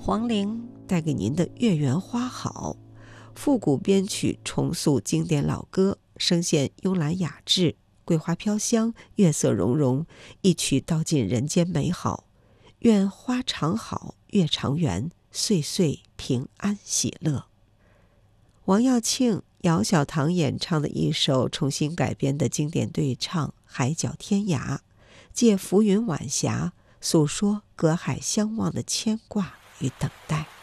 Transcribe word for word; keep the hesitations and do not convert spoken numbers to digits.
黄龄带给您的月圆花好，复古编曲重塑经典老歌，声线慵懒雅致，桂花飘香，月色融融，一曲道尽人间美好。愿花常好，月长圆，岁岁平安喜乐。王耀庆、姚小棠演唱的一首重新改编的经典对唱《海角天涯》，借浮云晚霞诉说隔海相望的牵挂与等待。